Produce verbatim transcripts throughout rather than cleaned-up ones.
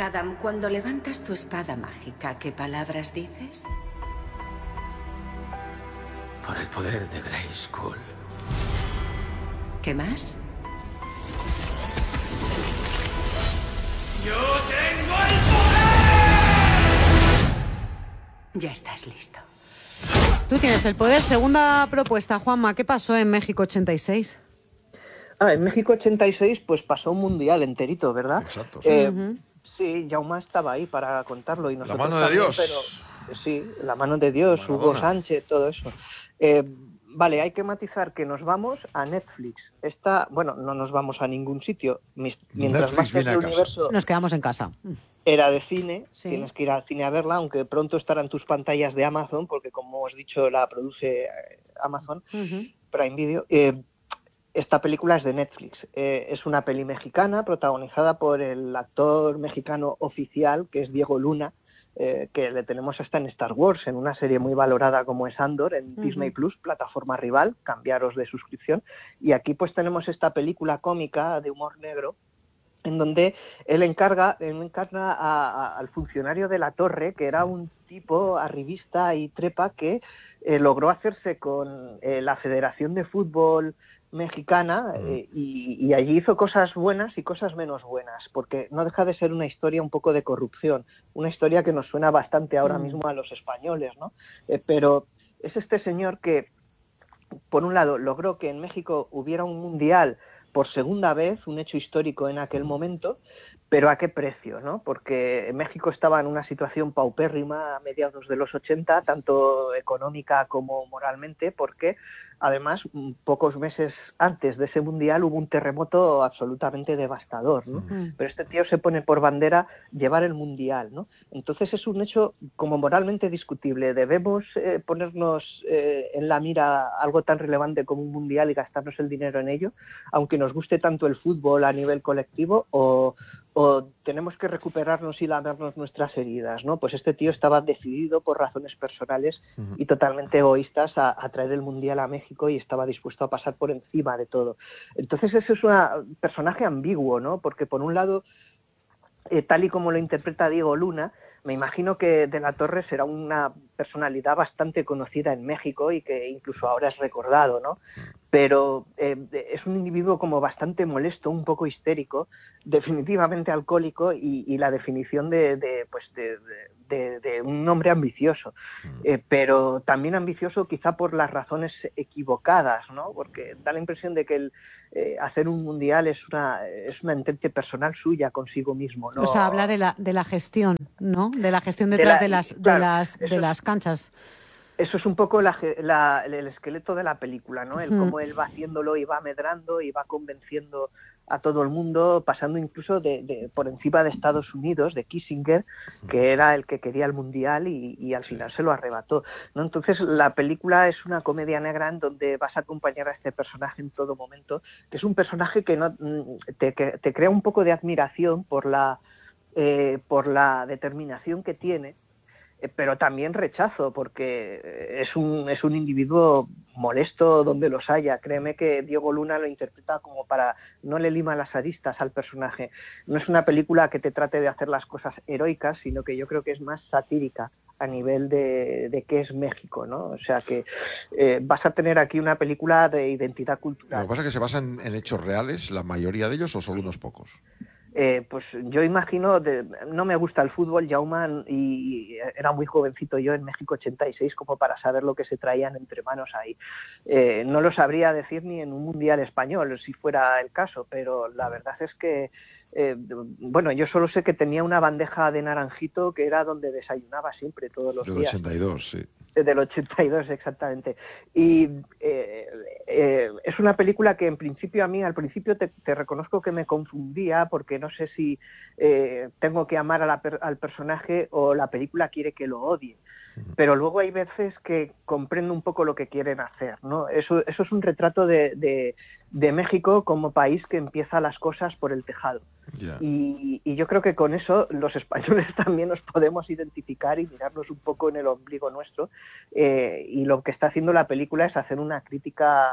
Adam, cuando levantas tu espada mágica, ¿qué palabras dices? Por el poder de Grayskull. ¿Qué más? ¡Yo tengo el poder! Ya estás listo. Tú tienes el poder. Segunda propuesta, Juanma. ¿Qué pasó en México ochenta y seis? Ah, en México ochenta y seis pues pasó un mundial enterito, ¿verdad? Exacto. Eh, Ujú. Sí, Jaume estaba ahí para contarlo. Y La nosotros mano de también, Dios. Pero, sí, la mano de Dios, Maradona. Hugo Sánchez, todo eso. Eh, vale, hay que matizar que nos vamos a Netflix. Esta, bueno, no nos vamos a ningún sitio. Mis- Mientras Netflix Masters viene a del casa. Universo Nos quedamos en casa. era de cine, Sí. tienes que ir al cine a verla, aunque pronto estarán tus pantallas de Amazon, porque como os he dicho, la produce eh, Amazon Ujú. Prime Video. Eh, esta película es de Netflix. Eh, es una peli mexicana protagonizada por el actor mexicano oficial, que es Diego Luna, eh, que le tenemos hasta en Star Wars, en una serie muy valorada como es Andor, en Ujú. Disney Plus, plataforma rival, cambiaros de suscripción. Y aquí pues tenemos esta película cómica de humor negro, en donde él encarga, él encarna a- a- al funcionario de la torre, que era un tipo arribista y trepa que eh, logró hacerse con eh, la Federación de Fútbol Mexicana eh, y, y allí hizo cosas buenas y cosas menos buenas, porque no deja de ser una historia un poco de corrupción, una historia que nos suena bastante ahora Mm. mismo a los españoles, ¿no? Eh, pero es este señor que, por un lado, logró que en México hubiera un mundial por segunda vez, un hecho histórico en aquel momento, pero ¿a qué precio, no? Porque México estaba en una situación paupérrima a mediados de los ochenta, tanto económica como moralmente, porque además, mm, pocos meses antes de ese mundial hubo un terremoto absolutamente devastador, ¿no? Mm. Pero este tío se pone por bandera llevar el mundial, ¿no? Entonces es un hecho como moralmente discutible. ¿Debemos eh, ponernos eh, en la mira algo tan relevante como un mundial y gastarnos el dinero en ello, aunque nos guste tanto el fútbol a nivel colectivo, o, o tenemos que recuperarnos y lavarnos nuestras heridas, ¿no? Pues este tío estaba decidido por razones personales y totalmente egoístas a, a traer el mundial a México y estaba dispuesto a pasar por encima de todo. Entonces ese es un personaje ambiguo, ¿no? Porque por un lado, eh, tal y como lo interpreta Diego Luna, me imagino que De la Torre será una personalidad bastante conocida en México y que incluso ahora es recordado, ¿no? Pero eh, es un individuo como bastante molesto, un poco histérico, definitivamente alcohólico y, y la definición de, de, pues de, de, de un hombre ambicioso, eh, pero también ambicioso quizá por las razones equivocadas, ¿no? Porque da la impresión de que el eh, hacer un mundial es una es una entente personal suya consigo mismo, ¿no? O sea, habla de la, de la gestión, ¿no? De la gestión De detrás la- de, las, de, claro, las, de eso es- las canchas. Eso es un poco la ge- la- el esqueleto de la película, ¿no? El Ujú. cómo él va haciéndolo y va amedrando y va convenciendo a todo el mundo, pasando incluso de, de- por encima de Estados Unidos, de Kissinger, que era el que quería el mundial y, y al final se lo arrebató, ¿no? Entonces la película es una comedia negra en donde vas a acompañar a este personaje en todo momento, que es un personaje que no mm, te, que te crea un poco de admiración por la eh, por la determinación que tiene, eh, pero también rechazo, porque eh, es un, es un individuo molesto donde los haya. Créeme que Diego Luna lo interpreta como para... no le lima las aristas al personaje. No es una película que te trate de hacer las cosas heroicas, sino que yo creo que es más satírica a nivel de, de qué es México, ¿no? O sea que eh, vas a tener aquí una película de identidad Lo cultural. que pasa es que se basan en hechos reales, la mayoría de ellos, o solo unos pocos. Eh, pues yo imagino, de, no me gusta el fútbol, Jaume, y, y era muy jovencito yo en México ochenta y seis como para saber lo que se traían entre manos ahí. Eh, no lo sabría decir ni en un mundial español, si fuera el caso, pero la verdad es que, eh, bueno, yo solo sé que tenía una bandeja de naranjito que era donde desayunaba siempre, todos los Del días. ochenta y dos, sí. Del ochenta y dos, exactamente. Y eh, eh, es una película que en principio a mí, al principio te, te reconozco que me confundía porque no sé si eh, tengo que amar a la per- al personaje o la película quiere que lo odie. Pero luego hay veces que comprendo un poco lo que quieren hacer, ¿no? Eso, eso es un retrato de, de, de México como país que empieza las cosas por el tejado. Ya. Y, y yo creo que con eso los españoles también nos podemos identificar y mirarnos un poco en el ombligo nuestro. Eh, y lo que está haciendo la película es hacer una crítica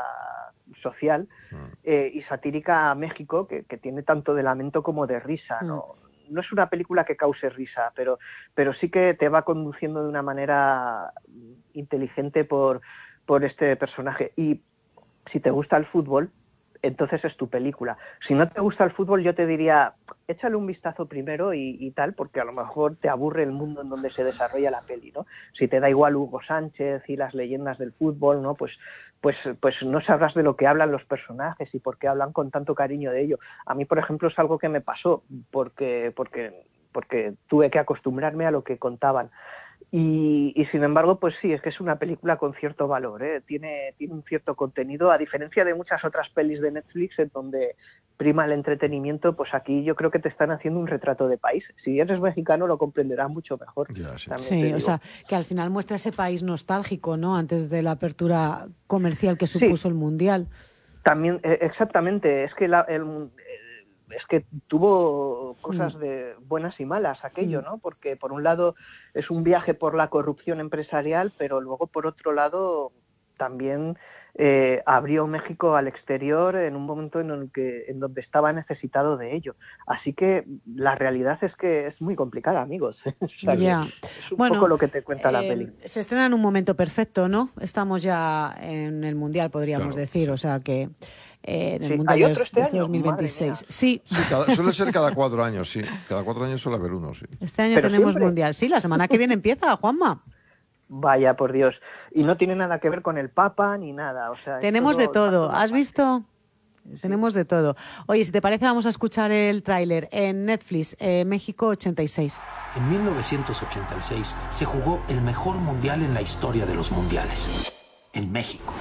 social eh, y satírica a México que, que tiene tanto de lamento como de risa, ¿no? no es una película que cause risa, pero, pero sí que te va conduciendo de una manera inteligente por, por este personaje. Y si te gusta el fútbol, entonces es tu película. Si no te gusta el fútbol, yo te diría, échale un vistazo primero y, y tal, porque a lo mejor te aburre el mundo en donde se desarrolla la peli, ¿no? Si te da igual Hugo Sánchez y las leyendas del fútbol, ¿no? Pues, pues, pues no sabrás de lo que hablan los personajes y por qué hablan con tanto cariño de ello. A mí, por ejemplo, es algo que me pasó porque, porque, porque tuve que acostumbrarme a lo que contaban. Y, y sin embargo, pues sí, es que es una película con cierto valor, ¿eh? Tiene, tiene un cierto contenido, a diferencia de muchas otras pelis de Netflix en donde prima el entretenimiento, pues aquí yo creo que te están haciendo un retrato de país. Si eres mexicano lo comprenderás mucho mejor. Ya, sí, sí o sea, que al final muestra ese país nostálgico, ¿no? Antes de la apertura comercial que supuso sí. el Mundial. También, exactamente, es que la, el, es que tuvo cosas de buenas y malas aquello, ¿no? Porque por un lado es un viaje por la corrupción empresarial, pero luego por otro lado también eh, abrió México al exterior en un momento en el que en donde estaba necesitado de ello. Así que la realidad es que es muy complicada, amigos. O sea, yeah. Es un bueno, poco lo que te cuenta eh, la peli. Se estrena en un momento perfecto, ¿no? Estamos ya en el Mundial, podríamos claro, decir, sí. o sea que Eh, en el sí, Mundial ¿hay otro este de año? dos mil veintiséis. Sí, sí cada, suele ser cada cuatro años, sí. Cada cuatro años suele haber uno, sí. Este año Pero tenemos siempre... Mundial. Sí, la semana que viene empieza, Juanma. Vaya, por Dios. Y no tiene nada que ver con el Papa ni nada. O sea, tenemos todo, de todo. todo ¿Has visto? Sí. Tenemos de todo. Oye, si te parece, vamos a escuchar el tráiler en Netflix, eh, México ochenta y seis. En mil novecientos ochenta y seis se jugó el mejor mundial en la historia de los mundiales. En México.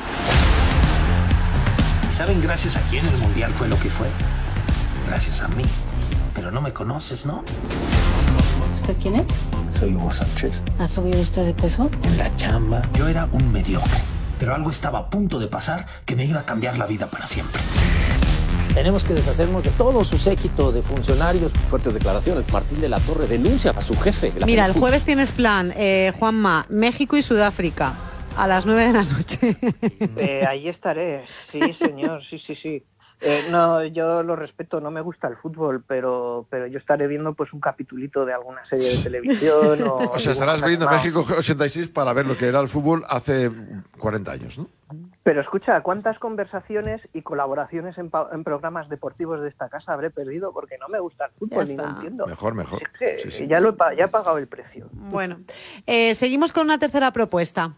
¿Saben gracias a quién el mundial fue lo que fue? Gracias a mí. Pero no me conoces, ¿no? ¿Usted quién es? Soy Hugo Sánchez. ¿Ha subido usted de peso? En la chamba. Yo era un mediocre, pero algo estaba a punto de pasar que me iba a cambiar la vida para siempre. Tenemos que deshacernos de todo su séquito de funcionarios. Fuertes declaraciones. Martín de la Torre denuncia a su jefe. Mira, el jueves tienes plan, eh, Juanma, México y Sudáfrica. A las nueve de la noche. Eh, ahí estaré, sí, señor, sí, sí, sí. Eh, no, yo lo respeto, no me gusta el fútbol, pero pero yo estaré viendo pues un capitulito de alguna serie de televisión. O, o sea, estarás viendo animados. México ochenta y seis para ver lo que era el fútbol hace cuarenta años, ¿no? Pero escucha, ¿cuántas conversaciones y colaboraciones en, en programas deportivos de esta casa habré perdido porque no me gusta el fútbol ni no entiendo? Mejor, mejor. Es que sí, sí. Ya, lo he, ya he pagado el precio. Bueno, eh, seguimos con una tercera propuesta.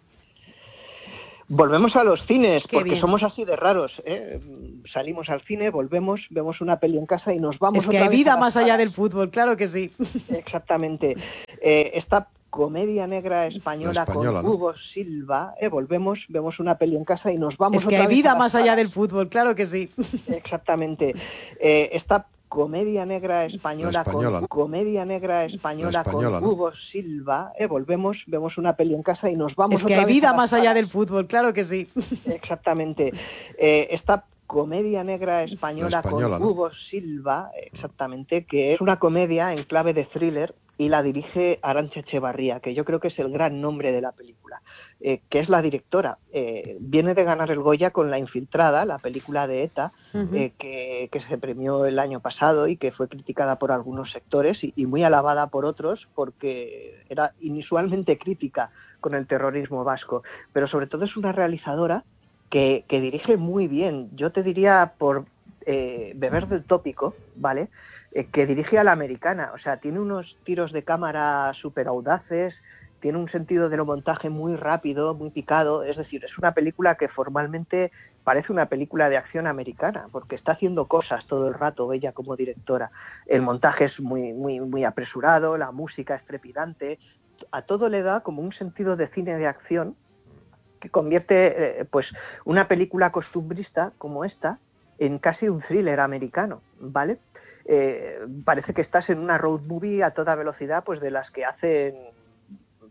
Volvemos a los cines, Qué porque bien. somos así de raros, ¿eh? Salimos al cine, volvemos, vemos una peli en casa y nos vamos Es que otra hay vez vida a las más allá salas. del fútbol, claro que sí. Exactamente. Eh, esta comedia negra española, española con ¿no? Hugo Silva, eh, volvemos, vemos una peli en casa y nos vamos Es que otra hay vez vida a las más allá salas. del fútbol, claro que sí. Exactamente. Eh, esta comedia negra española, La española, con ¿no? comedia negra española La española, con ¿no? Hugo Silva, eh, volvemos, vemos una peli en casa y nos vamos Es que otra hay vez vida a las más allá salas. del fútbol, claro que sí. Exactamente. Eh, esta comedia negra española, La española, con ¿no? Hugo Silva, exactamente, que es una comedia en clave de thriller y la dirige Arantxa Echevarría, que yo creo que es el gran nombre de la película, eh, que es la directora. Eh, viene de ganar el Goya con La Infiltrada, la película de ETA, Uh-huh. eh, que, que se premió el año pasado y que fue criticada por algunos sectores y, y muy alabada por otros porque era inusualmente crítica con el terrorismo vasco. Pero sobre todo es una realizadora que, que dirige muy bien. Yo te diría, por eh, beber del tópico, ¿vale?, eh, que dirige a la americana. O sea, tiene unos tiros de cámara súper audaces, tiene un sentido de lo montaje muy rápido, muy picado. Es decir, es una película que formalmente parece una película de acción americana, porque está haciendo cosas todo el rato ella como directora. El montaje es muy, muy, muy apresurado, la música es trepidante. A todo le da como un sentido de cine de acción que convierte eh, pues una película costumbrista como esta en casi un thriller americano, ¿vale? Eh, parece que estás en una road movie a toda velocidad, pues de las que hacen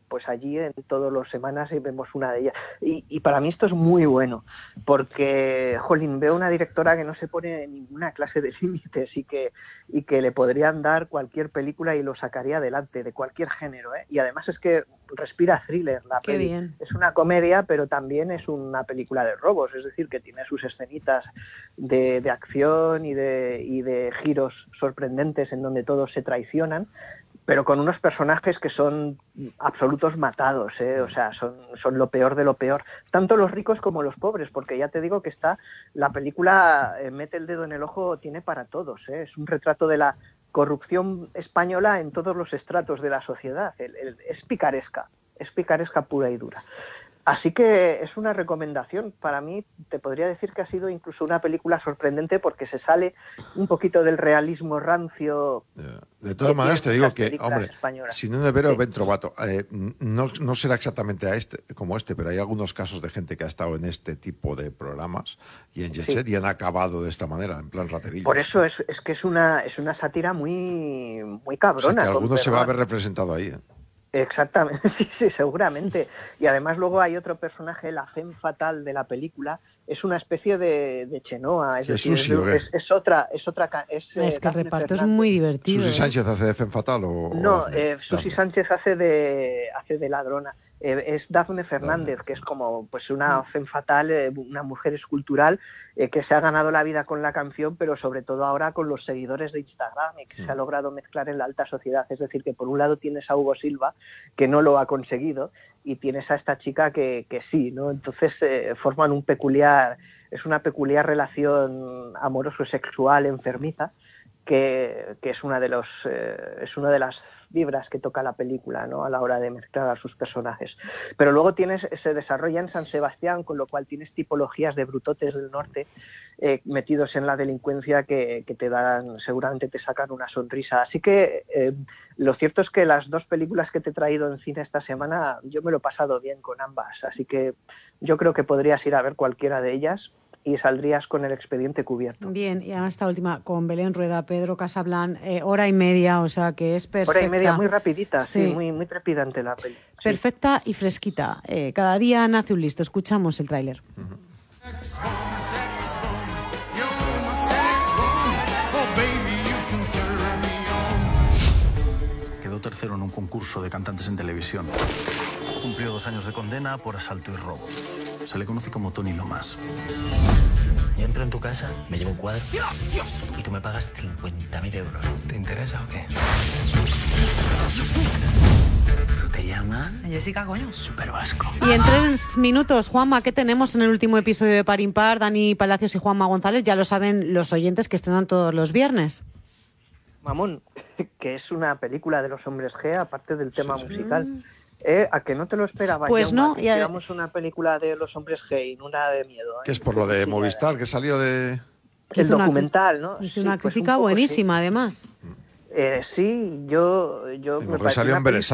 pues allí en todas las semanas vemos una de ellas. Y, y para mí esto es muy bueno, porque, jolín, veo una directora que no se pone ninguna clase de límites y que, y que le podrían dar cualquier película y lo sacaría adelante, de cualquier género, ¿eh? Y además es que respira thriller la Qué peli. bien. Es una comedia, pero también es una película de robos, es decir, que tiene sus escenitas de, de acción y de, y de giros sorprendentes en donde todos se traicionan, pero con unos personajes que son absolutos matados, ¿eh? O sea, son, son lo peor de lo peor, tanto los ricos como los pobres, porque ya te digo que está, la película eh, mete el dedo en el ojo, tiene para todos, ¿eh? Es un retrato de la corrupción española en todos los estratos de la sociedad, el, el, es picaresca, es picaresca pura y dura. Así que es una recomendación. Para mí, te podría decir que ha sido incluso una película sorprendente porque se sale un poquito del realismo rancio. De todas maneras, te digo que, hombre, españolas. si no me vero, Sí. ben trovato. Eh, no, no será exactamente a este, como este, pero hay algunos casos de gente que ha estado en este tipo de programas y en Jet Set Sí. y han acabado de esta manera, en plan raterillos. Por eso es, es que es una, es una sátira muy, muy O cabrona. sea, que con alguno se va a perdón. ver representado ahí. ¿eh? Exactamente, sí, sí, seguramente. Y además luego hay otro personaje, la femme fatal de la película, es una especie de, de Chenoa, es ¿Qué decir, Susi o qué? es, es otra, es otra, ca- es, eh, Es que el Dafne reparto es Fernández. muy divertido. ¿Susi ¿eh? Sánchez hace de Femme Fatal o...? No, o Dafne? eh, Susi Dafne. Sánchez hace de hace de ladrona. Eh, es Dafne Fernández, Dafne. que es como pues una femme fatal, eh, una mujer escultural eh, que se ha ganado la vida con la canción, pero sobre todo ahora con los seguidores de Instagram y que Mm. se ha logrado mezclar en la alta sociedad. Es decir, que por un lado tienes a Hugo Silva, que no lo ha conseguido, y tienes a esta chica que, que sí, ¿no? Entonces eh, forman un peculiar, es una peculiar relación amoroso-sexual enfermiza, que, que es una de los eh, es una de las vibras que toca la película, ¿no? A la hora de mezclar a sus personajes. Pero luego tienes, se desarrolla en San Sebastián, con lo cual tienes tipologías de brutotes del norte eh, metidos en la delincuencia que, que te dan, seguramente te sacan una sonrisa. Así que eh, lo cierto es que las dos películas que te he traído en cine esta semana, yo me lo he pasado bien con ambas. Así que yo creo que podrías ir a ver cualquiera de ellas y saldrías con el expediente cubierto. Bien, y además esta última con Belén Rueda, Pedro Casablan, eh, hora y media, o sea que es perfecta. Hora y media, muy rapidita, sí, Sí. muy, muy trepidante la peli. Sí. Perfecta y fresquita. Eh, cada día nace un listo. Escuchamos el tráiler. Quedó tercero en un concurso de cantantes en televisión. Cumplió dos años de condena por asalto y robo. Se le conoce como Tony Lomas. Yo entro en tu casa, me llevo un cuadro y tú me pagas cincuenta mil euros. ¿Te interesa o qué? ¿Tú te llamas? Jessica, coño. Super Vasco. Y en tres minutos, Juanma, ¿qué tenemos en el último episodio de Par Impar? Dani Palacios y Juanma González, ya lo saben los oyentes que estrenan todos los viernes. Mamón, que es una película de los hombres G, aparte del tema sí, sí. musical. Eh, ¿A que no te lo esperaba? Pues Jaume, no. Que Ya... hagamos una película de los hombres G y no una de miedo. ¿eh? Que es por lo de Movistar, que salió de... El documental, ¿no? Hizo sí, una pues crítica un poco, buenísima, sí. además. Eh, sí, yo... yo me salió en